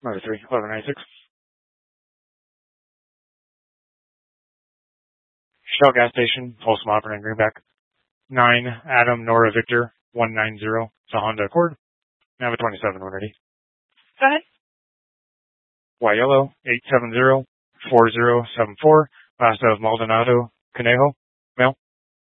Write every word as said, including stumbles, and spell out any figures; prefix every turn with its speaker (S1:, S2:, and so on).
S1: Number three, eleven ninety-six. Shell gas station, Folsom operating Greenback. Nine, Adam Nora Victor, one nine zero. It's a Honda Accord. Nav twenty-seven when ready.
S2: Go ahead.
S1: Y yellow, eight seven zero four zero seven four. Last of Maldonado, Conejo.